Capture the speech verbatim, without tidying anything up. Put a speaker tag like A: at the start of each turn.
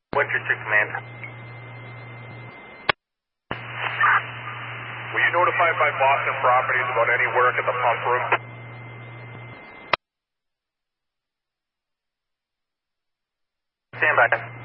A: Winchester Command.
B: Were you notified by Boston Properties about any work at the pump room?
A: Stand by.